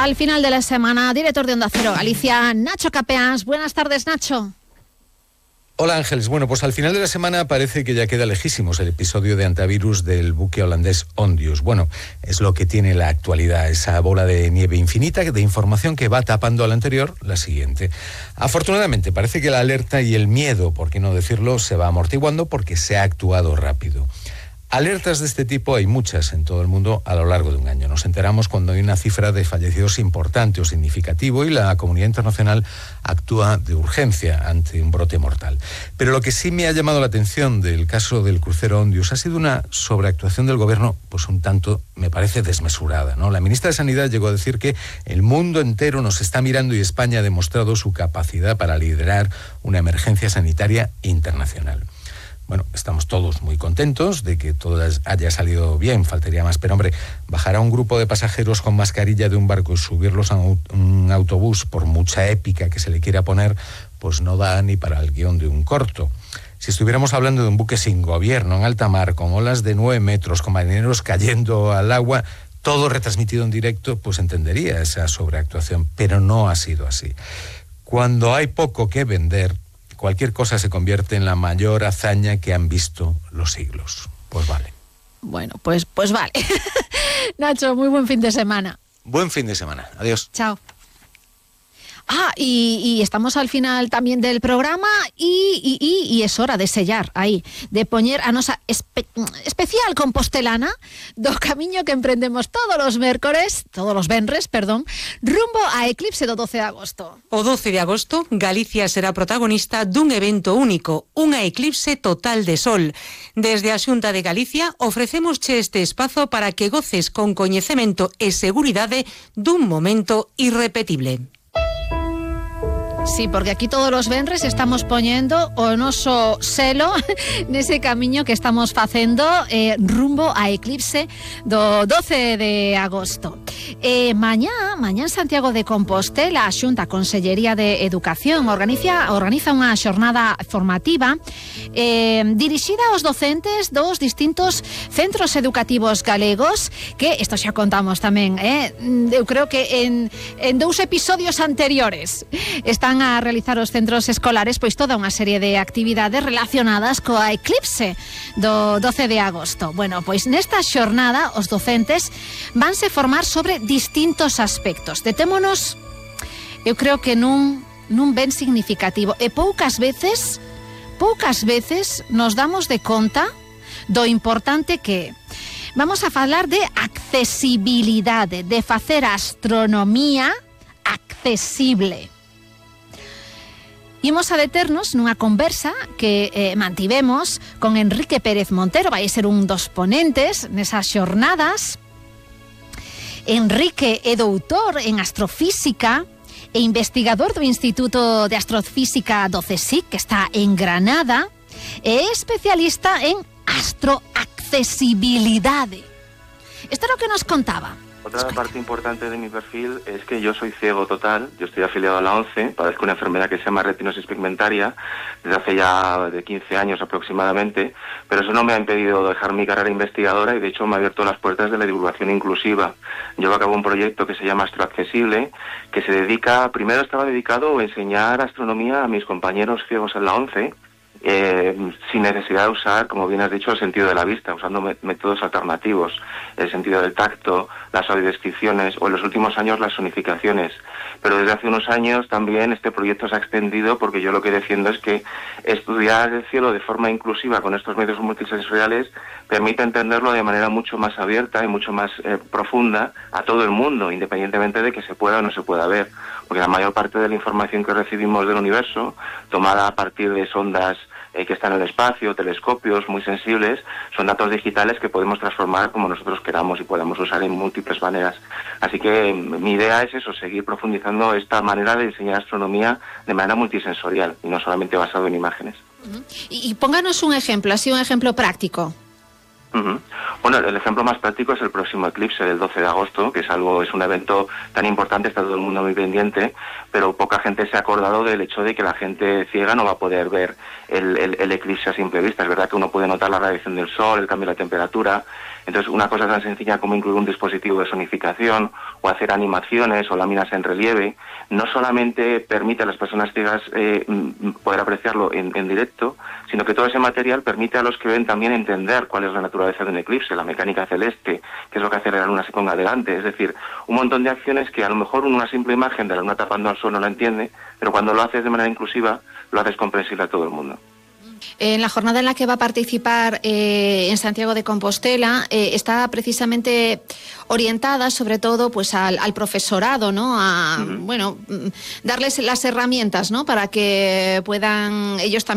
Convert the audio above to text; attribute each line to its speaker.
Speaker 1: Al final de la semana, director de Onda Cero Galicia, Nacho Capeans. Buenas tardes, Nacho.
Speaker 2: Hola Ángeles, bueno, pues al final de la semana parece que ya queda lejísimos el episodio de antivirus del buque holandés Ondius. Bueno, es lo que tiene la actualidad, esa bola de nieve infinita de información que va tapando a la anterior, la siguiente. Afortunadamente parece que la alerta y el miedo, por qué no decirlo, se va amortiguando porque se ha actuado rápido. Alertas de este tipo hay muchas en todo el mundo a lo largo de un año. Nos enteramos cuando hay una cifra de fallecidos importante o significativo y la comunidad internacional actúa de urgencia ante un brote mortal. Pero lo que sí me ha llamado la atención del caso del crucero Ondius ha sido una sobreactuación del gobierno, pues un tanto, me parece, desmesurada, ¿no? La ministra de Sanidad llegó a decir que el mundo entero nos está mirando y España ha demostrado su capacidad para liderar una emergencia sanitaria internacional. Bueno, estamos todos muy contentos de que todo haya salido bien, faltaría más, pero hombre, bajar a un grupo de pasajeros con mascarilla de un barco y subirlos a un autobús, por mucha épica que se le quiera poner, pues no da ni para el guión de un corto. Si estuviéramos hablando de un buque sin gobierno, en alta mar, con olas de 9 metros, con marineros cayendo al agua, todo retransmitido en directo, pues entendería esa sobreactuación, pero no ha sido así. Cuando hay poco que vender, cualquier cosa se convierte en la mayor hazaña que han visto los siglos. Pues vale.
Speaker 1: Bueno, pues vale. Nacho, muy buen fin de semana.
Speaker 2: Buen fin de semana. Adiós.
Speaker 1: Chao. Y estamos al final también del programa y es hora de sellar aí, de poñer a nosa especial compostelana do camiño que emprendemos todos os venres, rumbo a Eclipse do 12 de agosto.
Speaker 3: O 12 de agosto, Galicia será protagonista dun evento único, unha eclipse total de sol. Desde a Xunta de Galicia ofrecémosche este espazo para que goces con coñecemento e seguridade dun momento irrepetible.
Speaker 1: Sí, porque aquí todos los venres estamos poñendo o noso selo nese camiño que estamos facendo rumbo a Eclipse do 12 de agosto. Mañá en Santiago de Compostela, a Xunta Consellería de Educación organiza unha xornada formativa dirixida aos docentes dos distintos centros educativos galegos, que isto xa contamos tamén, eu creo que en 2 episodios anteriores están a realizar os centros escolares pois toda unha serie de actividades relacionadas coa eclipse do 12 de agosto. Bueno, pois nesta xornada os docentes vanse formar sobre distintos aspectos. Detémonos, eu creo que nun ben significativo e poucas veces nos damos de conta do importante que é. Vamos a falar de accesibilidade, de facer a astronomía accesible. Imos a deternos nunha conversa que mantivemos con Enrique Pérez Montero, vai ser un dos ponentes nesas xornadas. Enrique é doutor en astrofísica e investigador do Instituto de Astrofísica do CSIC, que está en Granada, e é especialista en astroaccesibilidade. Isto é o que nos contaba.
Speaker 4: Otra parte importante de mi perfil es que yo soy ciego total, yo estoy afiliado a la ONCE, padezco una enfermedad que se llama retinosis pigmentaria desde hace ya de 15 años aproximadamente, pero eso no me ha impedido dejar mi carrera investigadora y de hecho me ha abierto las puertas de la divulgación inclusiva. Llevo a cabo un proyecto que se llama Astroaccesible, que se dedica, primero estaba dedicado a enseñar astronomía a mis compañeros ciegos en la ONCE, sin necesidad de usar, como bien has dicho, el sentido de la vista, usando métodos alternativos, el sentido del tacto, las audiodescripciones o en los últimos años las sonificaciones. Pero desde hace unos años también este proyecto se ha extendido porque yo lo que defiendo es que estudiar el cielo de forma inclusiva con estos medios multisensoriales permite entenderlo de manera mucho más abierta y mucho más profunda a todo el mundo, independientemente de que se pueda o no se pueda ver. Porque la mayor parte de la información que recibimos del universo, tomada a partir de sondas que están en el espacio, telescopios muy sensibles, son datos digitales que podemos transformar como nosotros queramos y podamos usar en múltiples maneras. Así que mi idea es eso, seguir profundizando esta manera de enseñar astronomía de manera multisensorial y no solamente basado en imágenes.
Speaker 1: Y pónganos un ejemplo, así un ejemplo práctico.
Speaker 4: Bueno, el ejemplo más práctico es el próximo eclipse del 12 de agosto, que es un evento tan importante, está todo el mundo muy pendiente, pero poca gente se ha acordado del hecho de que la gente ciega no va a poder ver el eclipse a simple vista. Es verdad que uno puede notar la radiación del sol, el cambio de la temperatura. Entonces, una cosa tan sencilla como incluir un dispositivo de sonificación o hacer animaciones o láminas en relieve, no solamente permite a las personas ciegas poder apreciarlo en directo, sino que todo ese material permite a los que ven también entender cuál es la naturaleza de un eclipse, la mecánica celeste, qué es lo que hace que la luna se ponga delante. Es decir, un montón de acciones que a lo mejor una simple imagen de la luna tapando al sol no la entiende, pero cuando lo haces de manera inclusiva, lo haces comprensible a todo el mundo.
Speaker 1: En la jornada en la que va a participar en Santiago de Compostela está precisamente orientada sobre todo pues al profesorado, ¿no? A darles las herramientas, ¿no? Para que puedan ellos también